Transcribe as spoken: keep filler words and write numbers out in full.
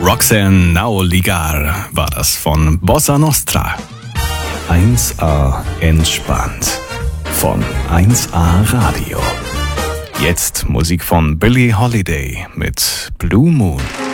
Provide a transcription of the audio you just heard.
Roxanne Now Ligar war das von Bossa Nostra. eins A entspannt von eins A Radio. Jetzt Musik von Billie Holiday mit Blue Moon.